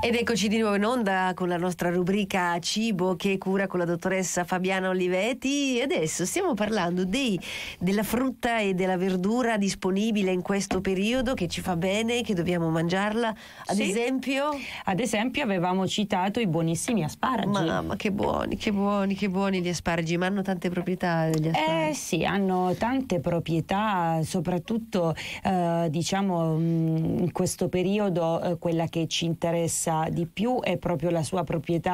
Ed eccoci di nuovo in onda con la nostra rubrica Cibo che cura con la dottoressa Fabiana Olivetti. E adesso stiamo parlando della frutta e della verdura disponibile in questo periodo, che ci fa bene, che dobbiamo mangiarla. Ad esempio? Ad esempio avevamo citato i buonissimi asparagi. Mamma, che buoni gli asparagi, ma hanno tante proprietà gli asparagi. Sì, hanno tante proprietà, soprattutto diciamo in questo periodo quella che ci interessa di più è proprio la sua proprietà